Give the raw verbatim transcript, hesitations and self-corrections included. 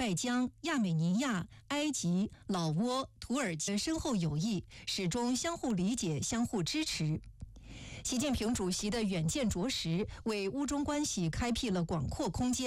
拜疆、亚美尼亚、埃及、老挝、土耳其的深厚友谊，始终相互理解、相互支持。习近平主席的远见卓识，为乌中关系开辟了广阔空间。